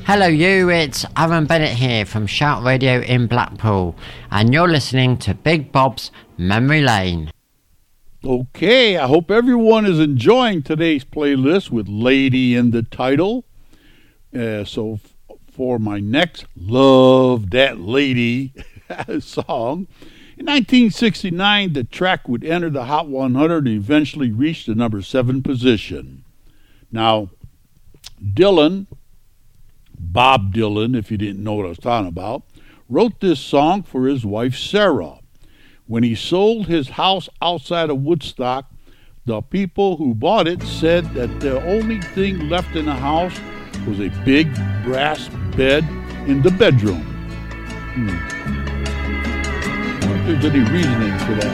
Hello you, it's Aaron Bennett here from Shout Radio in Blackpool, and you're listening to Big Bob's Memory Lane. Okay, I hope everyone is enjoying today's playlist with Lady in the title. For my next Love That Lady song, in 1969 the track would enter the Hot 100 and eventually reach the number 7 position. Now, Bob Dylan, if you didn't know what I was talking about, wrote this song for his wife Sarah. When he sold his house outside of Woodstock, the people who bought it said that the only thing left in the house was a big brass bed in the bedroom. I don't know if there's any reasoning for that.